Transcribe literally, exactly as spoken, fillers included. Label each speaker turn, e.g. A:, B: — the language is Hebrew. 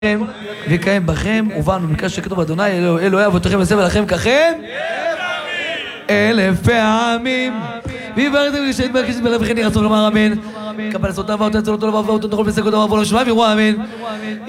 A: ויקיים בכם, ובאנו במקרה שכתוב אדוני אלוהי אבותיכם יעשה לכם ככם אלף פעמים ויברכתם ושהית ברכשת בלב וכן ירצון לומר אמן קבל עשותיו ואותו יצולו טוב ואותו נכל בסגותיו ואבו לא שמע ויראו אמן